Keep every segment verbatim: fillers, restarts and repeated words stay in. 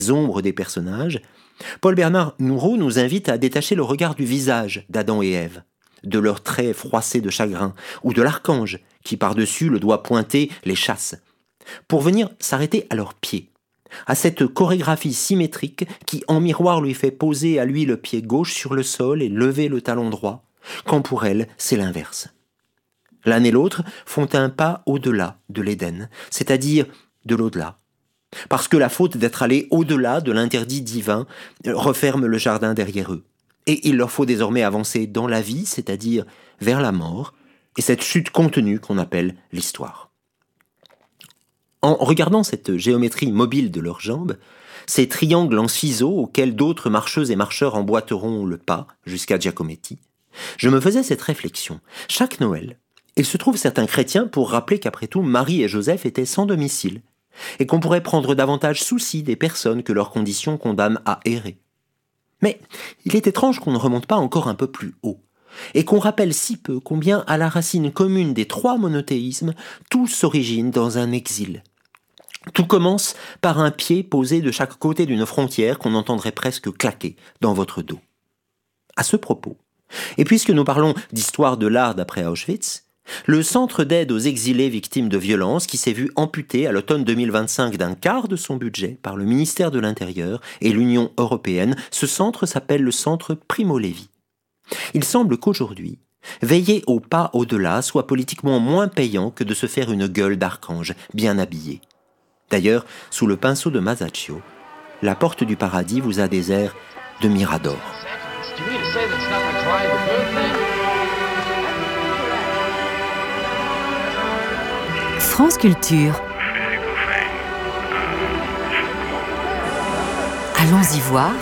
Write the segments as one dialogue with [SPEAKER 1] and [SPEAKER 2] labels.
[SPEAKER 1] ombres des personnages, Paul-Bernard Nourreau nous invite à détacher le regard du visage d'Adam et Ève, de leurs traits froissés de chagrin, ou de l'archange qui par-dessus le doigt pointé les chasse, pour venir s'arrêter à leurs pieds, à cette chorégraphie symétrique qui en miroir lui fait poser à lui le pied gauche sur le sol et lever le talon droit, quand pour elle c'est l'inverse. L'un et l'autre font un pas au-delà de l'Éden, c'est-à-dire de l'au-delà, parce que la faute d'être allé au-delà de l'interdit divin referme le jardin derrière eux. Et il leur faut désormais avancer dans la vie, c'est-à-dire vers la mort, et cette chute contenue qu'on appelle l'histoire. En regardant cette géométrie mobile de leurs jambes, ces triangles en ciseaux auxquels d'autres marcheuses et marcheurs emboîteront le pas jusqu'à Giacometti, je me faisais cette réflexion. Chaque Noël, il se trouve certains chrétiens pour rappeler qu'après tout, Marie et Joseph étaient sans domicile, et qu'on pourrait prendre davantage souci des personnes que leurs conditions condamnent à errer. Mais il est étrange qu'on ne remonte pas encore un peu plus haut, et qu'on rappelle si peu combien à la racine commune des trois monothéismes, tout s'origine dans un exil. Tout commence par un pied posé de chaque côté d'une frontière qu'on entendrait presque claquer dans votre dos. À ce propos, et puisque nous parlons d'histoire de l'art d'après Auschwitz, le centre d'aide aux exilés victimes de violences qui s'est vu amputé à l'automne deux mille vingt-cinq d'un quart de son budget par le ministère de l'Intérieur et l'Union européenne, ce centre s'appelle le centre Primo Levi. Il semble qu'aujourd'hui, veiller au pas au-delà soit politiquement moins payant que de se faire une gueule d'archange bien habillée. D'ailleurs, sous le pinceau de Masaccio, la porte du paradis vous a des airs de Mirador.
[SPEAKER 2] France Culture. Allons-y voir.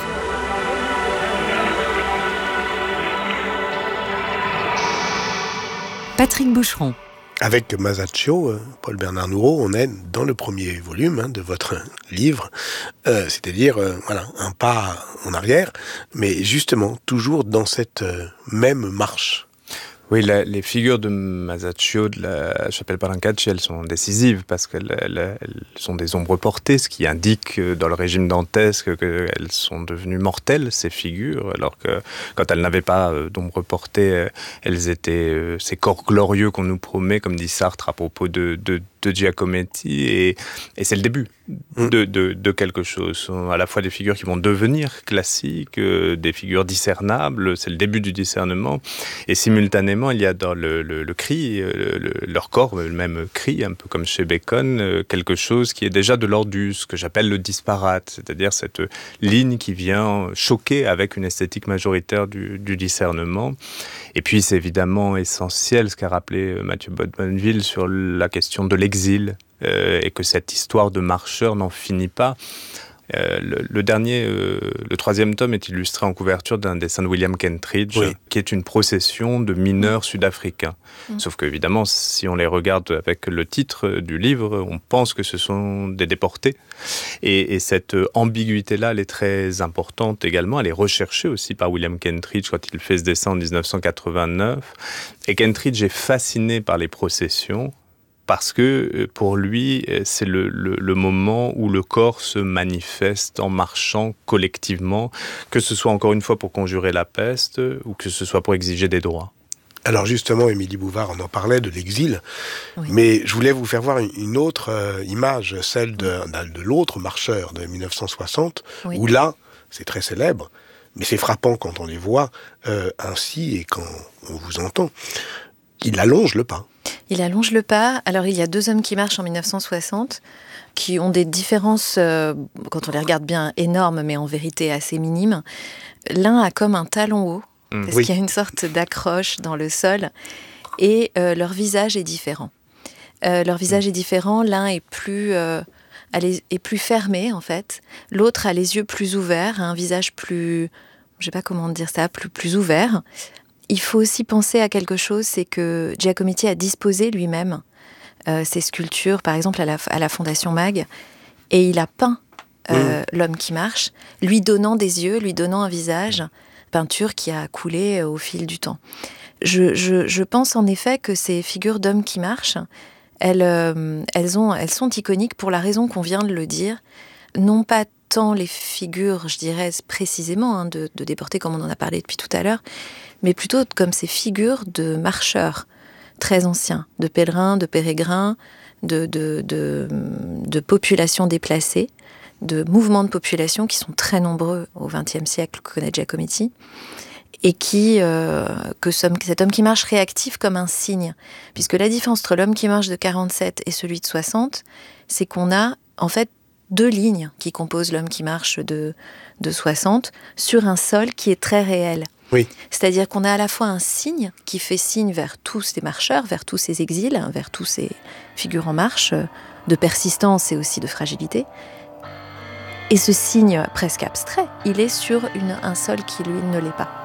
[SPEAKER 2] Patrick Boucheron.
[SPEAKER 3] Avec Masaccio, Paul-Bernard Nourreau, on est dans le premier volume hein, de votre livre, euh, c'est-à-dire euh, voilà, un pas en arrière, mais justement toujours dans cette euh, même marche.
[SPEAKER 4] Oui, la, les figures de Masaccio, de la chapelle Brancacci, elles sont décisives parce qu'elles elles, elles sont des ombres portées, ce qui indique dans le régime dantesque qu'elles sont devenues mortelles, ces figures, alors que quand elles n'avaient pas d'ombres portées, elles étaient ces corps glorieux qu'on nous promet, comme dit Sartre à propos de, de, de Giacometti, et, et c'est le début de, de, de quelque chose. Ce sont à la fois des figures qui vont devenir classiques, des figures discernables, c'est le début du discernement, et simultanément, il y a dans le, le, le cri, le, le, leur corps, le même cri, un peu comme chez Bacon, quelque chose qui est déjà de l'ordre du ce que j'appelle le disparate, c'est-à-dire cette ligne qui vient choquer avec une esthétique majoritaire du, du discernement. Et puis c'est évidemment essentiel ce qu'a rappelé Mathieu Bodmanville sur la question de l'exil, euh, et que cette histoire de marcheur n'en finit pas. Euh, le, le dernier, euh, le troisième tome est illustré en couverture d'un dessin de William Kentridge, oui, qui est une procession de mineurs sud-africains. Mmh. Sauf qu'évidemment, si on les regarde avec le titre du livre, on pense que ce sont des déportés. Et, et cette ambiguïté-là, elle est très importante également. Elle est recherchée aussi par William Kentridge quand il fait ce dessin en dix-neuf cent quatre-vingt-neuf. Et Kentridge est fasciné par les processions, parce que pour lui, c'est le, le, le moment où le corps se manifeste en marchant collectivement, que ce soit encore une fois pour conjurer la peste ou que ce soit pour exiger des droits.
[SPEAKER 3] Alors justement, Émilie Bouvard, on en parlait de l'exil, oui, mais je voulais vous faire voir une autre euh, image, celle de, de l'autre marcheur de dix-neuf cent soixante, oui, où là, c'est très célèbre, mais c'est frappant quand on les voit euh, ainsi et quand on vous entend. Il allonge le pas.
[SPEAKER 5] Il allonge le pas. Alors, il y a deux hommes qui marchent en dix-neuf cent soixante, qui ont des différences, euh, quand on les regarde bien, énormes, mais en vérité assez minimes. L'un a comme un talon haut, mmh, parce oui, qu'il y a une sorte d'accroche dans le sol, et euh, leur visage est différent. Euh, leur visage mmh. est différent. L'un est plus, euh, est plus fermé, en fait. L'autre a les yeux plus ouverts, a un visage plus, je ne sais pas comment dire ça, plus, plus ouvert. Il faut aussi penser à quelque chose, c'est que Giacometti a disposé lui-même euh, ses sculptures, par exemple à la, à la Fondation Mag, et il a peint euh, mmh. l'homme qui marche, lui donnant des yeux, lui donnant un visage, peinture qui a coulé au fil du temps. Je, je, je pense en effet que ces figures d'hommes qui marchent, elles, euh, elles, ont, elles sont iconiques pour la raison qu'on vient de le dire, non pas tant les figures, je dirais précisément, hein, de, de déportés comme on en a parlé depuis tout à l'heure, mais plutôt comme ces figures de marcheurs très anciens, de pèlerins, de pérégrins, de, de, de, de populations déplacées, de mouvements de population qui sont très nombreux au vingtième siècle, que connaît Giacometti, et qui, euh, que cet homme qui marche réactive comme un signe. Puisque la différence entre l'homme qui marche de quarante-sept et celui de soixante, c'est qu'on a en fait deux lignes qui composent l'homme qui marche de, de soixante sur un sol qui est très réel.
[SPEAKER 3] Oui.
[SPEAKER 5] C'est-à-dire qu'on a à la fois un signe qui fait signe vers tous ces marcheurs, vers tous ces exils, vers tous ces figures en marche, de persistance et aussi de fragilité. Et ce signe presque abstrait, il est sur une, un sol qui, lui, ne l'est pas.